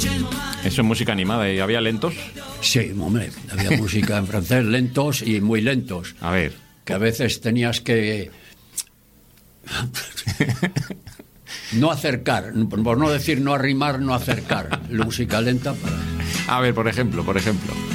Eso es música animada. ¿Y había lentos? Sí, hombre, había música en francés, lentos y muy lentos. A ver. Que a veces tenías que no acercar, por no decir no arrimar, no acercar. Música lenta para... A ver, por ejemplo.